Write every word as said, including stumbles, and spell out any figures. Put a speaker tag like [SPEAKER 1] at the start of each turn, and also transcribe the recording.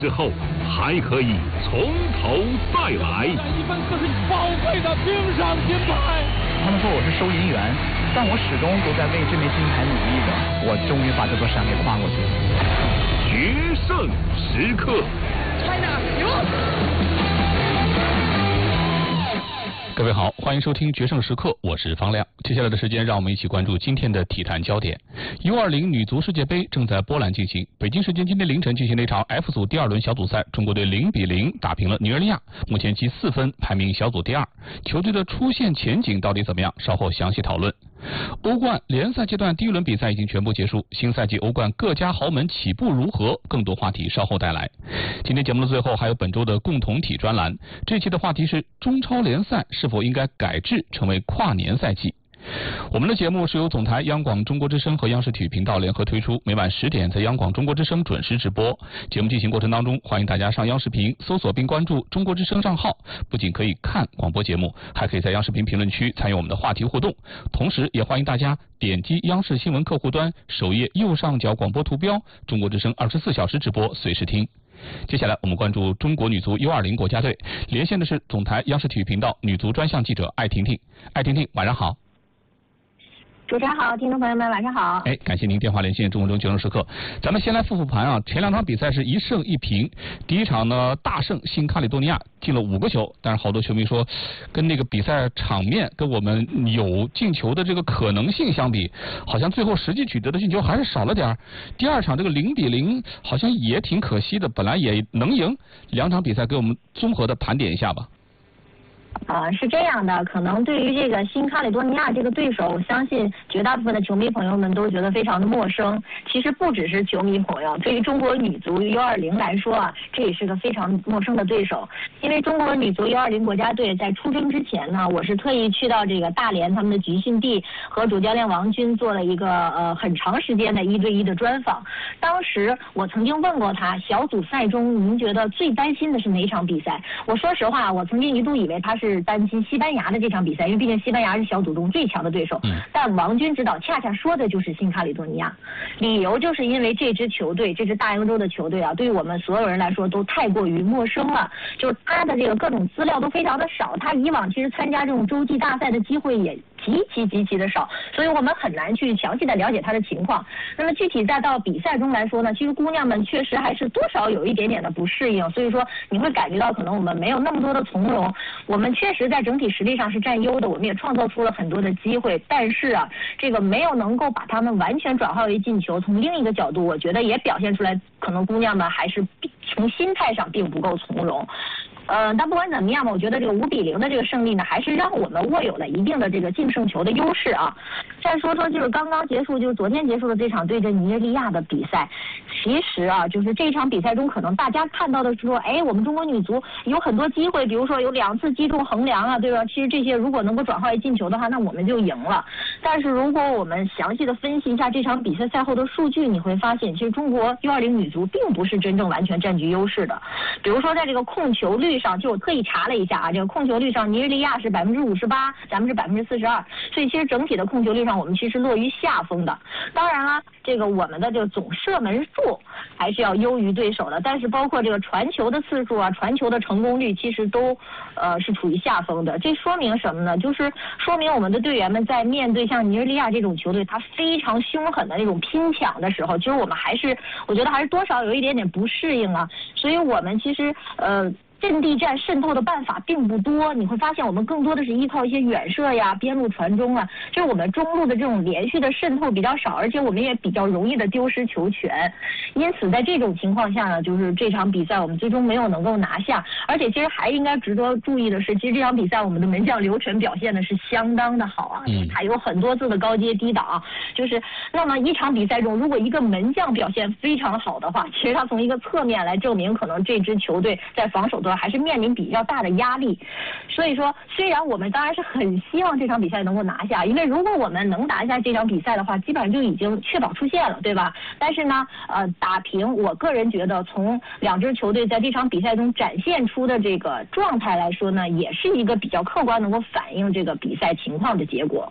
[SPEAKER 1] 之后还可以从头再来。
[SPEAKER 2] 一份可是宝贵的冰上金牌。
[SPEAKER 3] 他们说我是收银员，但我始终都在为这枚金牌努力着。我终于把这座山给跨过去了。
[SPEAKER 1] 决胜时刻。
[SPEAKER 2] China 赢。
[SPEAKER 4] 各位好，欢迎收听《决胜时刻》，我是方亮。接下来的时间，让我们一起关注今天的体坛焦点。U 二零女足世界杯正在波兰进行，北京时间今天凌晨进行了一场 F 组第二轮小组赛，中国队零比零打平了尼日利亚，目前积四分，排名小组第二。球队的出线前景到底怎么样？稍后详细讨论。欧冠联赛阶段第一轮比赛已经全部结束，新赛季欧冠各家豪门起步如何？更多话题稍后带来。今天节目的最后还有本周的共同体专栏，这期的话题是中超联赛是否应该改制成为跨年赛季。我们的节目是由总台央广中国之声和央视体育频道联合推出，每晚十点在央广中国之声准时直播。节目进行过程当中，欢迎大家上央视频搜索并关注中国之声账号，不仅可以看广播节目，还可以在央视频评论区参与我们的话题互动。同时也欢迎大家点击央视新闻客户端首页右上角广播图标，中国之声二十四小时直播，随时听。接下来我们关注中国女足 U 二零国家队，连线的是总台央视体育频道女足专项记者艾婷婷。艾婷婷，晚上好。
[SPEAKER 5] 主持人好，听众朋友们晚上好。
[SPEAKER 4] 哎，感谢您电话连线中国中决胜时刻。咱们先来复复盘啊，前两场比赛是一胜一平，第一场呢大胜新喀里多尼亚，进了五个球，但是好多球迷说，跟那个比赛场面跟我们有进球的这个可能性相比，好像最后实际取得的进球还是少了点。第二场这个零比零好像也挺可惜的，本来也能赢。两场比赛给我们综合的盘点一下吧。
[SPEAKER 5] 呃，是这样的，可能对于这个新喀里多尼亚这个对手，我相信绝大部分的球迷朋友们都觉得非常的陌生。其实不只是球迷朋友，对于中国女足 U 二零 来说啊，这也是个非常陌生的对手。因为中国女足 U 二零 国家队在出征之前呢，我是特意去到这个大连他们的集训地，和主教练王军做了一个呃很长时间的一对一的专访。当时我曾经问过他，小组赛中您觉得最担心的是哪场比赛？我说实话，我曾经一度以为他是是担心西班牙的这场比赛，因为毕竟西班牙是小组中最强的对手。嗯、但王军指导恰恰说的就是新喀里多尼亚，理由就是因为这支球队，这支大洋洲的球队啊，对于我们所有人来说都太过于陌生了。就是他的这个各种资料都非常的少，他以往其实参加这种洲际大赛的机会也极其极其的少，所以我们很难去详细的了解他的情况。那么具体再到比赛中来说呢，其实姑娘们确实还是多少有一点点的不适应，所以说你会感觉到可能我们没有那么多的从容。我们确实在整体实力上是占优的，我们也创造出了很多的机会，但是啊，这个没有能够把他们完全转化为进球。从另一个角度，我觉得也表现出来，可能姑娘们还是从心态上并不够从容。呃，但不管怎么样吧，我觉得这个五比零的这个胜利呢，还是让我们握有了一定的这个净胜球的优势啊。再说说就是刚刚结束，就是昨天结束的这场对阵尼日利亚的比赛，其实啊，就是这场比赛中，可能大家看到的是说，哎，我们中国女足有很多机会，比如说有两次击中横梁啊，对吧？其实这些如果能够转化为进球的话，那我们就赢了。但是如果我们详细的分析一下这场比赛赛后的数据，你会发现，其实中国 U 二零 女足并不是真正完全占据优势的。比如说在这个控球率上，就我特意查了一下啊，这个控球率上，尼日利亚是百分之五十八，咱们是百分之四十二，所以其实整体的控球率上，我们其实落于下风的。当然了，这个我们的这个总射门数还是要优于对手的，但是包括这个传球的次数啊，传球的成功率，其实都呃是处于下风的。这说明什么呢？就是说明我们的队员们在面对像尼日利亚这种球队，他非常凶狠的那种拼抢的时候，其实我们还是，我觉得还是多少有一点点不适应啊。所以我们其实呃。阵地战渗透的办法并不多，你会发现我们更多的是依靠一些远射呀、边路传中啊，就是我们中路的这种连续的渗透比较少，而且我们也比较容易的丢失球权。因此在这种情况下呢，就是这场比赛我们最终没有能够拿下。而且其实还应该值得注意的是，其实这场比赛我们的门将刘晨表现的是相当的好啊，嗯、他有很多次的高接低挡，就是那么一场比赛中，如果一个门将表现非常好的话，其实他从一个侧面来证明，可能这支球队在防守端还是面临比较大的压力。所以说，虽然我们当然是很希望这场比赛能够拿下，因为如果我们能拿下这场比赛的话，基本上就已经确保出线了，对吧？但是呢，呃，打平，我个人觉得从两支球队在这场比赛中展现出的这个状态来说呢，也是一个比较客观能够反映这个比赛情况的结果。